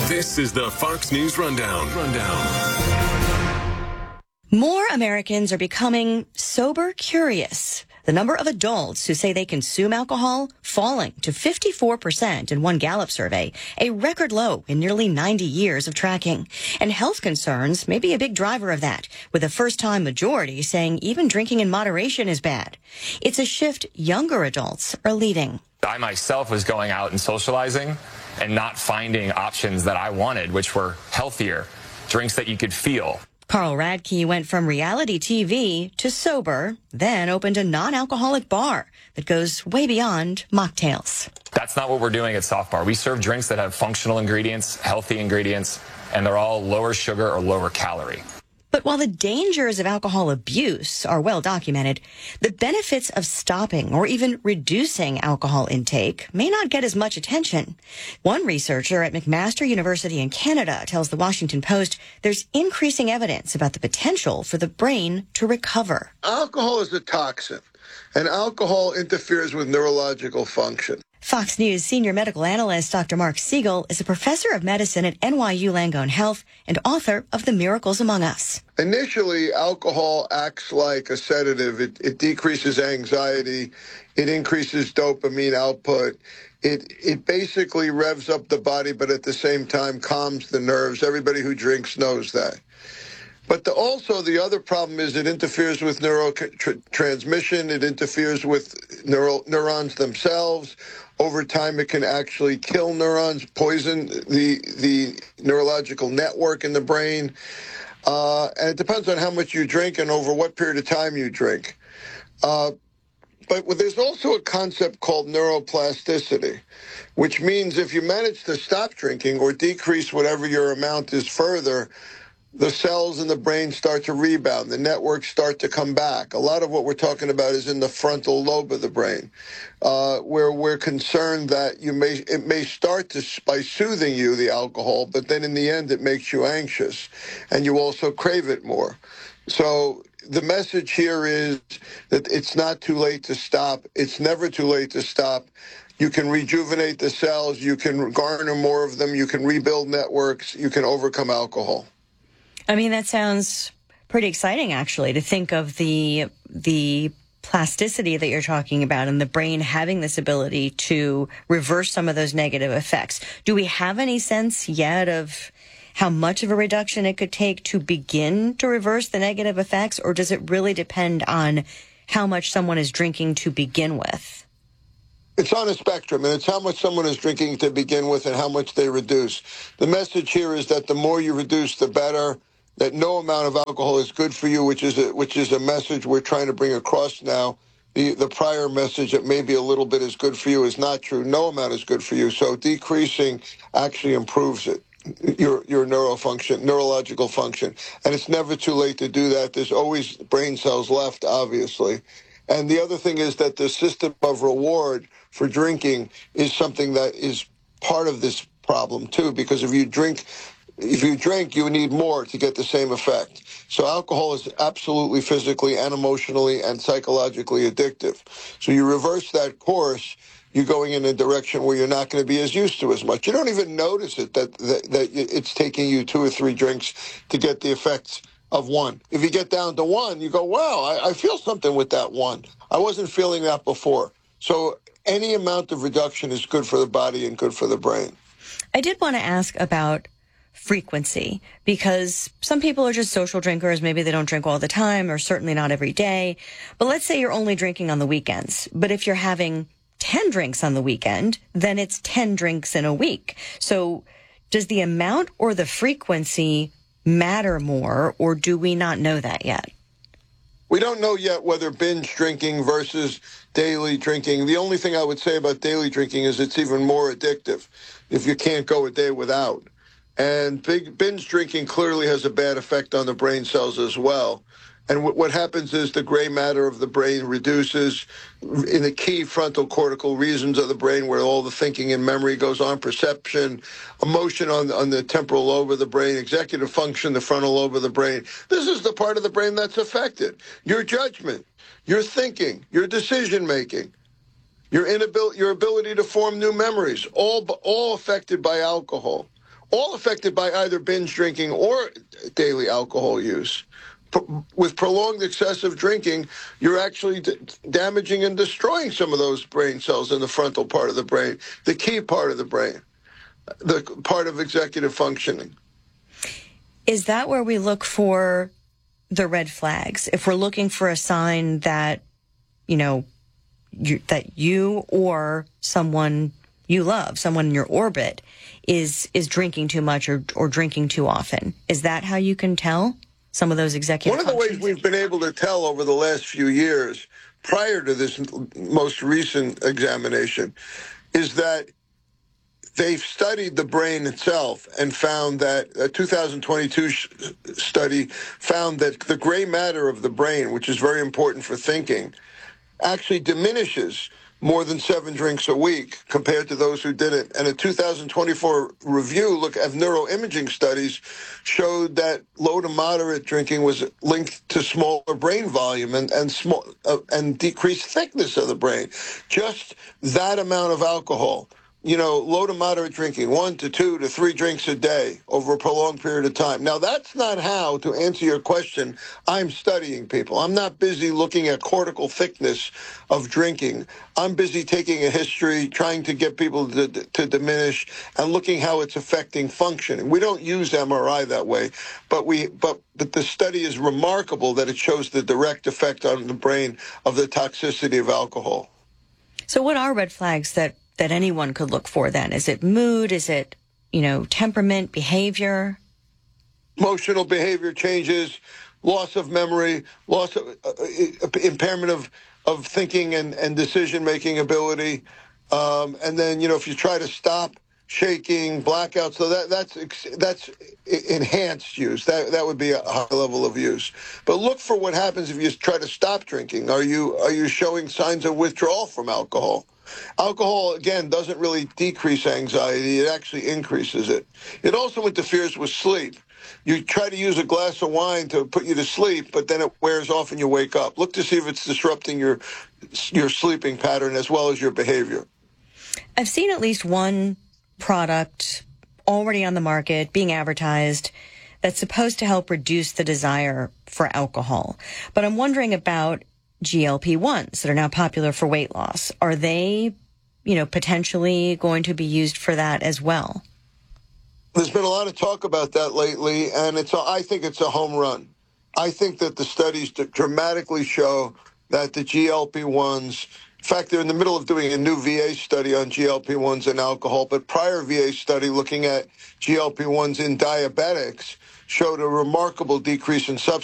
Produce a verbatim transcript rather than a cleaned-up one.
This is the Fox News Rundown. Rundown. More Americans are becoming sober curious. The number of adults who say they consume alcohol falling to fifty-four percent in one Gallup survey, a record low in nearly ninety years of tracking. And health concerns may be a big driver of that, with a first-time majority saying even drinking in moderation is bad. It's a shift younger adults are leading. I myself was going out and socializing and not finding options that I wanted, which were healthier, drinks that you could feel. Carl Radke went from reality T V to sober, then opened a non-alcoholic bar that goes way beyond mocktails. That's not what we're doing at Soft Bar. We serve drinks that have functional ingredients, healthy ingredients, and they're all lower sugar or lower calorie. But while the dangers of alcohol abuse are well documented, the benefits of stopping or even reducing alcohol intake may not get as much attention. One researcher at McMaster University in Canada tells the Washington Post there's increasing evidence about the potential for the brain to recover. Alcohol is a toxin, and alcohol interferes with neurological function. Fox News senior medical analyst Doctor Mark Siegel is a professor of medicine at N Y U Langone Health and author of The Miracles Among Us. Initially, alcohol acts like a sedative. It, it decreases anxiety. It increases dopamine output. It it basically revs up the body, but at the same time calms the nerves. Everybody who drinks knows that. But the, also the other problem is it interferes with neurotransmission. It interferes with neural, neurons themselves. Over time, it can actually kill neurons, poison the the neurological network in the brain. Uh, and it depends on how much you drink and over what period of time you drink. Uh, but there's also a concept called neuroplasticity, which means if you manage to stop drinking or decrease whatever your amount is further, the cells in the brain start to rebound. The networks start to come back. A lot of what we're talking about is in the frontal lobe of the brain, uh, where we're concerned that you may it may start to by soothing you, the alcohol, but then in the end it makes you anxious, and you also crave it more. So the message here is that it's not too late to stop. It's never too late to stop. You can rejuvenate the cells. You can garner more of them. You can rebuild networks. You can overcome alcohol. I mean, that sounds pretty exciting, actually, to think of the the plasticity that you're talking about and the brain having this ability to reverse some of those negative effects. Do we have any sense yet of how much of a reduction it could take to begin to reverse the negative effects, or does it really depend on how much someone is drinking to begin with? It's on a spectrum, and it's how much someone is drinking to begin with and how much they reduce. The message here is that the more you reduce, the better. That no amount of alcohol is good for you, which is a, which is a message we're trying to bring across now. The the prior message that maybe a little bit is good for you is not true. No amount is good for you. So decreasing actually improves it, your your neurofunction, neurological function. And it's never too late to do that. There's always brain cells left, obviously. And the other thing is that the system of reward for drinking is something that is part of this problem, too, because if you drink... If you drink, you need more to get the same effect. So alcohol is absolutely physically and emotionally and psychologically addictive. So you reverse that course, you're going in a direction where you're not going to be as used to as much. You don't even notice it, that, that, that it's taking you two or three drinks to get the effects of one. If you get down to one, you go, wow, I, I feel something with that one. I wasn't feeling that before. So any amount of reduction is good for the body and good for the brain. I did want to ask about frequency, because some people are just social drinkers. Maybe they don't drink all the time, or certainly not every day. But let's say you're only drinking on the weekends. But if you're having ten drinks on the weekend, then it's ten drinks in a week. So does the amount or the frequency matter more, or do we not know that yet? We don't know yet whether binge drinking versus daily drinking. The only thing I would say about daily drinking is it's even more addictive if you can't go a day without. And big, binge drinking clearly has a bad effect on the brain cells as well. And w- what happens is the gray matter of the brain reduces in the key frontal cortical regions of the brain where all the thinking and memory goes on, perception, emotion on, on the temporal lobe of the brain, executive function, the frontal lobe of the brain. This is the part of the brain that's affected. Your judgment, your thinking, your decision-making, your inability, your ability to form new memories, all all affected by alcohol. all affected by either binge drinking or daily alcohol use. With prolonged excessive drinking, you're actually d- damaging and destroying some of those brain cells in the frontal part of the brain, the key part of the brain, the part of executive functioning. Is that where we look for the red flags? If we're looking for a sign that, you know, you, that you or someone you love, someone in your orbit, is is drinking too much or, or drinking too often, is that how you can tell some of those executive One of the functions? ways we've been able to tell over the last few years, prior to this most recent examination, is that they've studied the brain itself and found that a two thousand twenty-two sh- study found that the gray matter of the brain, which is very important for thinking, actually diminishes more than seven drinks a week compared to those who didn't. And a two thousand twenty-four review look at neuroimaging studies showed that low to moderate drinking was linked to smaller brain volume and and small uh, and decreased thickness of the brain. Just that amount of alcohol, you know, low to moderate drinking, one to two to three drinks a day over a prolonged period of time. Now, that's not how, to answer your question, I'm studying people. I'm not busy looking at cortical thickness of drinking. I'm busy taking a history, trying to get people to, to diminish and looking how it's affecting function. We don't use M R I that way, but we but but the study is remarkable that it shows the direct effect on the brain of the toxicity of alcohol. So what are red flags that that anyone could look for then? Is it mood? Is it, you know, temperament, behavior? Emotional behavior changes, loss of memory, loss of uh, impairment of, of thinking and, and decision-making ability. Um, and then, you know, if you try to stop, shaking, blackouts, so that that's that's enhanced use. That that would be a high level of use. But look for what happens if you try to stop drinking. Are you are you showing signs of withdrawal from alcohol? Alcohol, again, doesn't really decrease anxiety. It actually increases it. It also interferes with sleep. You try to use a glass of wine to put you to sleep, but then it wears off and you wake up. Look to see if it's disrupting your your sleeping pattern as well as your behavior. I've seen at least one product already on the market being advertised that's supposed to help reduce the desire for alcohol. But I'm wondering about G L P ones that are now popular for weight loss. Are they, you know, potentially going to be used for that as well? There's been a lot of talk about that lately, and it's a, I think it's a home run. I think that the studies dramatically show that the G L P ones, in fact, they're in the middle of doing a new V A study on G L P ones and alcohol, but prior V A study looking at G L P ones in diabetics showed a remarkable decrease in substance